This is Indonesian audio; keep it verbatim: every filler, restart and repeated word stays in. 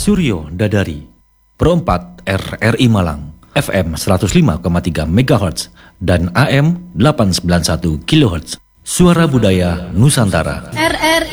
Suryo Dadari, Perempat R R I Malang, F M seratus lima koma tiga megahertz dan A M delapan ratus sembilan puluh satu kilohertz. Suara Budaya Nusantara. R R I